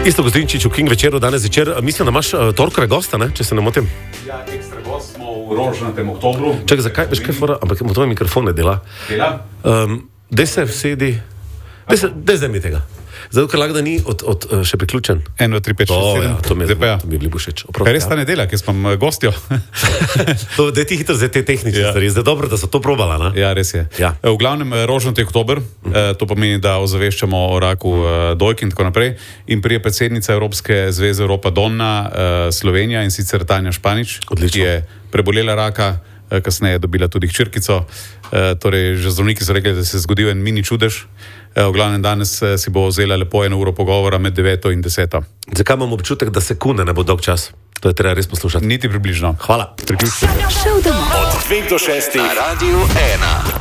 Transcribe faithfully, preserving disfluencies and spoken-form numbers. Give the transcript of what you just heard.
Isto Gostinčič v King večeru danes večer. Mislim, da imaš uh, torkove gosta, ne? Če se ne motim. Ja, ekstra gost smo v rožnatem oktobru. Čakaj, zakaj? Veš kaj fora? Ampak tvoj mikrofon ne dela. Dela? Um, dej se vsedi. Dej se, dej zdaj mi tega. Zato, ker lahko da ni od, od, uh, še priključen. eno, dva, tri, pet, šest, sedem. Ja, to mi je, ja. to mi je bilo všeč. Kaj res ta nedelja, ki smo gostjo? To, da ti hitro zdaj te tehnične ja. stvari. Zdaj dobro, da so to probala, ne? Ja, res je. Ja. V glavnem, rožnati oktober, mm. to pomeni, da ozaveščamo o raku mm. dojk in tako naprej. In prije predsednica Evropske zveze Evropa Donna, Slovenija, in sicer Tanja Španič, Odlično. ki je prebolela raka, kasneje dobila tudi hčerkico. Torej, že zdravniki so rekli, da se je zgodil en mini čudež. V glavnem danes si bo vzela lepo eno uro pogovora med deveto in deseto. Zakaj imam občutek, da sekunde ne bo dolg čas? To je treba res poslušati. Niti približno. Hvala. Priključite. Od dveh do šestih na Radiu ena.